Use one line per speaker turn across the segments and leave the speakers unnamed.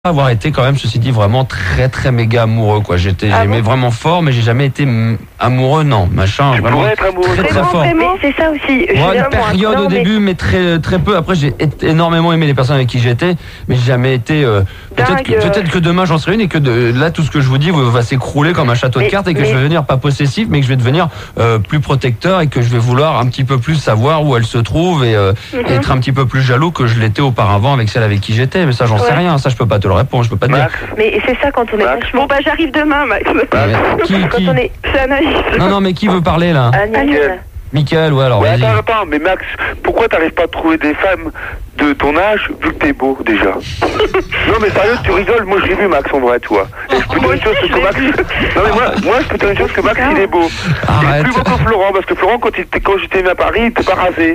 avoir été quand même, ceci dit, vraiment très très méga amoureux, quoi. J'aimais vraiment fort, mais j'ai jamais été amoureux, non, machin.
Tu
vraiment
pourrais être amoureux
très, très fort.
Mais c'est ça aussi.
Moi, une période au début, mais très très peu. Après, j'ai énormément aimé les personnes avec qui j'étais, mais j'ai jamais été. Peut-être que demain j'en serai une et que là tout ce que je vous dis va s'écrouler comme un château de cartes et que je vais devenir pas possessif, mais que je vais devenir plus protecteur et que je vais vouloir un petit peu plus savoir où elle se trouve et être un petit peu plus jaloux que je l'étais auparavant avec celle avec qui j'étais. Mais ça, j'en sais rien. Ça, je peux pas te le répondre. Je peux pas te dire.
Mais c'est ça quand on est vachement.
Bon bah j'arrive demain, Max.
Qui
C'est Anaïs.
Non, mais qui veut parler là? Mickaël, ouais, alors vas-y.
Attends, mais Max, pourquoi t'arrives pas à trouver des femmes de ton âge, vu que t'es beau, déjà? Non, mais sérieux, tu rigoles, moi je l'ai vu, Max, en vrai, toi. Et je peux te dire une chose, c'est que Max... Non, mais moi, je peux te dire une chose, que Max, il est beau. Il est plus beau que Florent, parce que Florent, quand j'étais venu à Paris, il était pas rasé.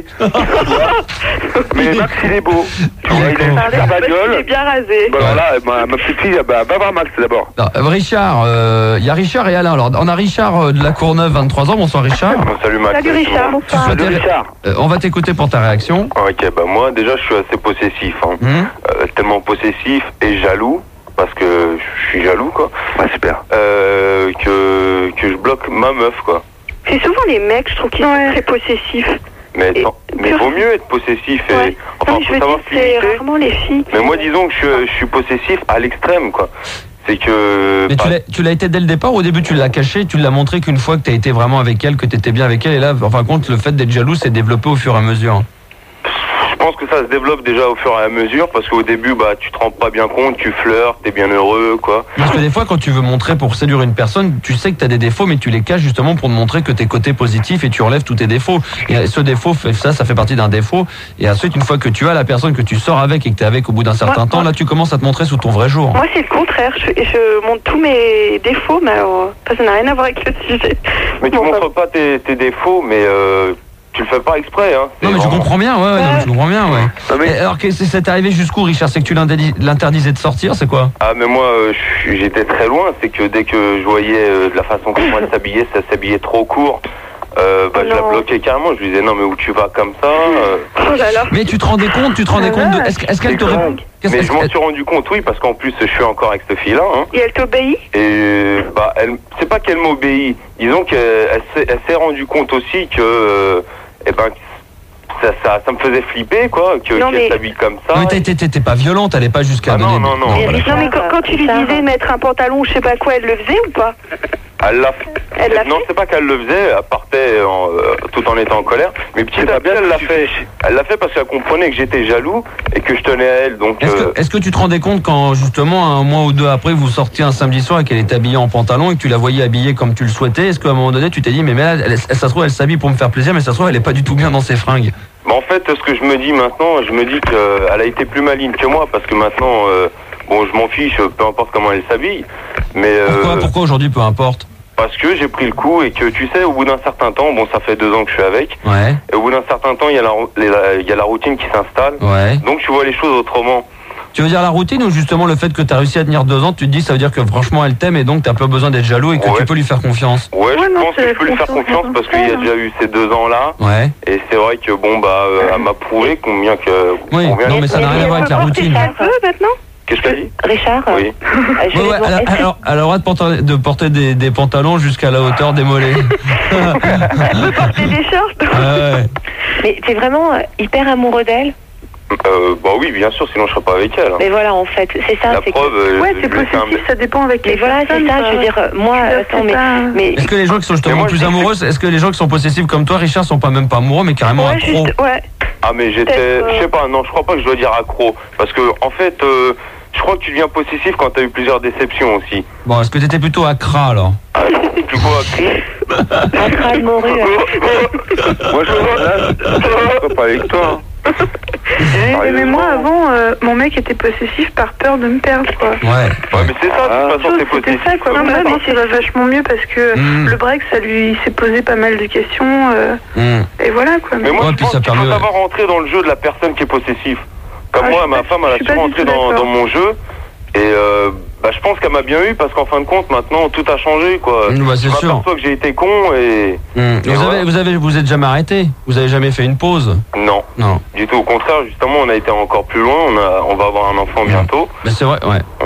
Mais Max, il est beau. Tu vois, il a une super bagnole.
Il est bien rasé.
Bah, alors là, ma petite fille, va voir Max, d'abord.
Richard, il y a Richard et Alain. Alors, on a Richard de la Courneuve, 23 ans. Bonsoir, Richard.
Salut, Max.
Salut Richard, bonsoir.
Salut, Richard.
On va t'écouter pour ta réaction.
Ok, bah moi déjà je suis assez possessif, tellement possessif et jaloux, parce que je suis jaloux quoi.
Ouais, super.
Que je bloque ma meuf quoi.
C'est souvent les mecs, je trouve, qui sont très possessifs.
Mais vaut mieux être possessif et enfin faut savoir se
c'est
limiter.
rarement les filles.
Mais moi disons que je suis possessif à l'extrême quoi. C'est que...
Mais tu l'as été dès le départ ou au début tu l'as caché, tu l'as montré qu'une fois que tu as été vraiment avec elle, que tu étais bien avec elle, et là, en fin de compte, le fait d'être jaloux s'est développé au fur et à mesure.
Je pense que ça se développe déjà au fur et à mesure, parce qu'au début, tu te rends pas bien compte, tu flirtes, t'es bien heureux, quoi.
Parce que des fois, quand tu veux montrer pour séduire une personne, tu sais que tu as des défauts, mais tu les caches justement pour te montrer que tes côtés positifs et tu enlèves tous tes défauts. Et ce défaut, ça fait partie d'un défaut. Et ensuite, une fois que tu as la personne que tu sors avec et que tu es avec au bout d'un certain temps, là, tu commences à te montrer sous ton vrai jour.
Moi, c'est le contraire. Je montre tous mes défauts, mais ça n'a rien à voir avec le sujet.
Mais tu montres pas tes défauts, mais... tu le fais pas exprès, hein.
Non, mais je comprends bien, je comprends bien, ouais. Et alors, c'est arrivé jusqu'où, Richard? C'est que tu l'interdisais de sortir, c'est quoi?
Ah, mais moi, j'étais très loin. C'est que dès que je voyais de la façon comment elle s'habillait, ça s'habillait trop court. Je la bloquais carrément. Je lui disais non, mais où tu vas comme ça?
Oh là là.
Mais tu te rendais compte de... Est-ce qu'elle te répond?
Mais je m'en suis rendu compte, oui, parce qu'en plus, je suis encore avec cette fille-là. Hein.
Et elle t'obéit?
Et c'est pas qu'elle m'obéit. Disons qu'elle s'est rendue compte aussi que... ça me faisait flipper, quoi, qu'elle s'habille comme ça.
Mais t'étais pas violente, elle est pas jusqu'à donner...
Non.
Non, mais quand tu lui disais mettre un pantalon ou je sais pas quoi, elle le faisait ou pas?
Elle l'a fait. Non, c'est pas qu'elle le faisait, elle partait tout en étant en colère. Mais petit à petit, elle l'a fait. Elle l'a fait parce qu'elle comprenait que j'étais jaloux et que je tenais à elle. Donc.
Est-ce que tu te rendais compte quand justement un mois ou deux après vous sortiez un samedi soir et qu'elle était habillée en pantalon et que tu la voyais habillée comme tu le souhaitais? Est-ce qu'à un moment donné tu t'es dit mais là, ça se trouve elle s'habille pour me faire plaisir, mais ça se trouve elle est pas du tout bien dans ses fringues?
En fait, ce que je me dis maintenant, je me dis qu'elle a été plus maligne que moi parce que maintenant, je m'en fiche, peu importe comment elle s'habille. Mais
pourquoi aujourd'hui peu importe?
Parce que j'ai pris le coup et que tu sais, au bout d'un certain temps, ça fait 2 ans que je suis avec.
Ouais.
Et au bout d'un certain temps, il y a la routine qui s'installe.
Ouais.
Donc tu vois les choses autrement.
Tu veux dire la routine ou justement le fait que tu as réussi à tenir 2 ans, tu te dis ça veut dire que franchement elle t'aime et donc t'as pas besoin d'être jaloux et que tu peux lui faire confiance?
Ouais, je pense que je peux lui faire confiance parce qu'il y a déjà eu ces 2 ans-là.
Ouais.
Et c'est vrai que elle m'a prouvé combien que...
Oui, non mais ça n'a rien à voir avec la routine.
Un peu maintenant?
Qu'est-ce que t'as dit?
Richard?
Oui.
Elle a le droit de porter des pantalons jusqu'à la hauteur des mollets.
Elle peut porter des shorts.
Ouais.
Mais t'es vraiment hyper amoureux d'elle?
Oui, bien sûr, sinon je serais pas avec elle.
Mais voilà, en fait, c'est ça.
La preuve,
c'est possessif, ça dépend avec
les voilà, c'est ça, je veux dire, moi, attends, mais...
Est-ce que les gens qui sont justement plus amoureux, est-ce que les gens qui sont possessifs comme toi, Richard, sont pas même pas amoureux, mais carrément accros?
Ah, mais je sais pas, non, je crois pas que je dois dire accro. Parce que, en fait, je crois que tu deviens possessif quand t'as eu plusieurs déceptions aussi.
Bon, est-ce que t'étais plutôt accra alors?
Tu vois, accro?
Accra de morue.
Moi, je suis pas avec toi.
Mais moi avant, mon mec était possessif par peur de me perdre, quoi.
Ouais,
mais c'est ça, de toute façon, t'es possessif.
C'est ça, quoi. Maintenant, ça va vachement mieux parce que le break, ça lui s'est posé pas mal de questions. Et voilà, quoi.
Mais moi, je pense qu'il faut savoir rentrer dans le jeu de la personne qui est possessive. Comme moi, ma femme, elle a su rentrer dans mon jeu. Et Bah, je pense qu'elle m'a bien eu parce qu'en fin de compte, maintenant, tout a changé, quoi.
Bah, c'est sûr.
Je m'aperçois que j'ai été con et...
Vous êtes jamais arrêté? Vous avez jamais fait une pause?
Non.
Non.
Du tout, au contraire, justement, on a été encore plus loin. On va avoir un enfant bientôt.
Mais c'est vrai, ouais.